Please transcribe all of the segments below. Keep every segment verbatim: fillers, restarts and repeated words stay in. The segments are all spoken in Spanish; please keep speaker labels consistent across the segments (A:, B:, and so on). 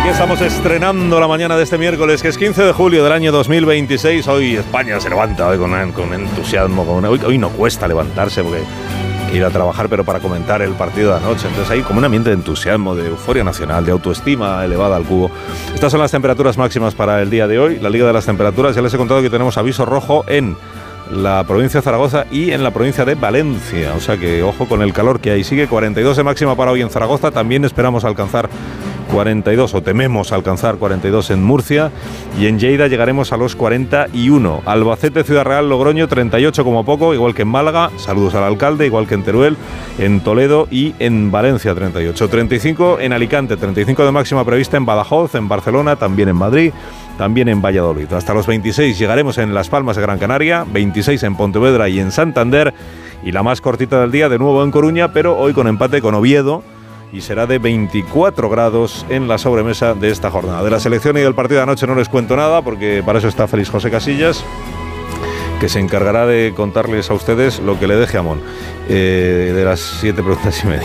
A: Aquí estamos estrenando la mañana de este miércoles, que es quince de julio del año dos mil veintiséis. Hoy España se levanta hoy con, con entusiasmo. Con, hoy, hoy no cuesta levantarse porque hay que ir a trabajar, pero para comentar el partido de anoche. Entonces hay como un ambiente de entusiasmo, de euforia nacional, de autoestima elevada al cubo. Estas son las temperaturas máximas para el día de hoy. La Liga de las Temperaturas, ya les he contado que tenemos aviso rojo en la provincia de Zaragoza y en la provincia de Valencia. O sea que ojo con el calor que hay. Sigue cuarenta y dos de máxima para hoy en Zaragoza. También esperamos alcanzar cuarenta y dos, o tememos alcanzar cuarenta y dos en Murcia, y en Lleida llegaremos a los cuarenta y uno. Albacete, Ciudad Real, Logroño, treinta y ocho como poco, igual que en Málaga, saludos al alcalde, igual que en Teruel, en Toledo y en Valencia, treinta y ocho. treinta y cinco en Alicante, treinta y cinco de máxima prevista en Badajoz, en Barcelona, también en Madrid, también en Valladolid. Hasta los veintiséis llegaremos en Las Palmas de Gran Canaria, veintiséis en Pontevedra y en Santander, y la más cortita del día de nuevo en Coruña, pero hoy con empate con Oviedo, y será de veinticuatro grados en la sobremesa de esta jornada. De la selección y del partido de anoche no les cuento nada, porque para eso está Félix José Casillas, que se encargará de contarles a ustedes lo que le deje Amón, eh, de las siete preguntas y media.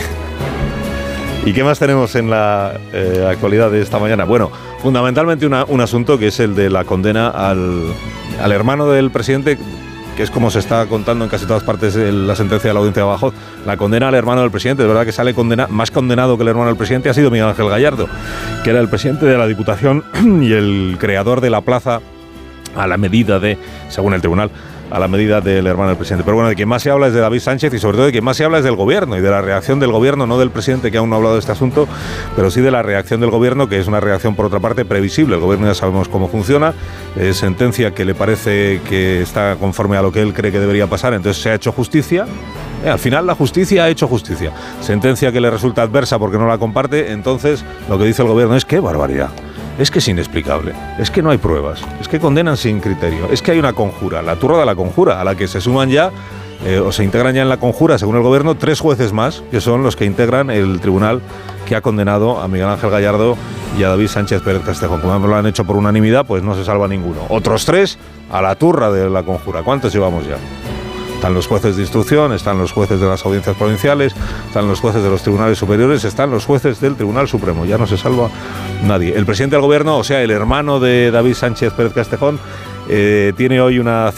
A: ¿Y qué más tenemos en la eh, actualidad de esta mañana? Bueno, fundamentalmente una, un asunto que es el de la condena al, al hermano del presidente, que es como se está contando en casi todas partes de la sentencia de la audiencia de Badajoz, la condena al hermano del presidente. De verdad que sale condena, más condenado que el hermano del presidente ha sido Miguel Ángel Gallardo, que era el presidente de la Diputación y el creador de la plaza a la medida de, según el tribunal, a la medida del hermano del presidente. Pero bueno, de quien más se habla es de David Sánchez, y sobre todo de quien más se habla es del gobierno y de la reacción del gobierno, no del presidente, que aún no ha hablado de este asunto, pero sí de la reacción del gobierno, que es una reacción por otra parte previsible. El gobierno ya sabemos cómo funciona, eh, sentencia que le parece que está conforme a lo que él cree que debería pasar, entonces se ha hecho justicia. Eh, al final la justicia ha hecho justicia. Sentencia que le resulta adversa porque no la comparte, entonces lo que dice el gobierno es: ¡qué barbaridad! Es que es inexplicable, es que no hay pruebas, es que condenan sin criterio, es que hay una conjura, la turra de la conjura, a la que se suman ya, eh, o se integran ya en la conjura, según el gobierno, tres jueces más, que son los que integran el tribunal que ha condenado a Miguel Ángel Gallardo y a David Sánchez Pérez Castejón. Como lo han hecho por unanimidad, pues no se salva ninguno. Otros tres a la turra de la conjura. ¿Cuántos llevamos ya? Están los jueces de instrucción, están los jueces de las audiencias provinciales, están los jueces de los tribunales superiores, están los jueces del Tribunal Supremo. Ya no se salva nadie. El presidente del gobierno, o sea, el hermano de David Sánchez Pérez Castejón, eh, tiene hoy una